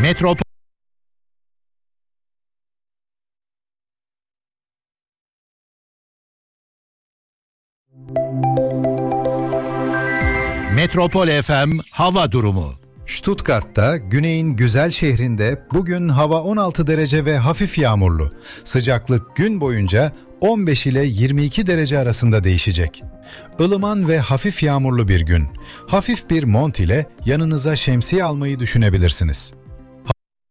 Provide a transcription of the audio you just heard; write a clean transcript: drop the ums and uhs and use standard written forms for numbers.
Metropol FM hava durumu. Stuttgart'ta, güneyin güzel şehrinde bugün hava 16 derece ve hafif yağmurlu. Sıcaklık gün boyunca 15 ile 22 derece arasında değişecek. Ilıman ve hafif yağmurlu bir gün. Hafif bir mont ile yanınıza şemsiye almayı düşünebilirsiniz.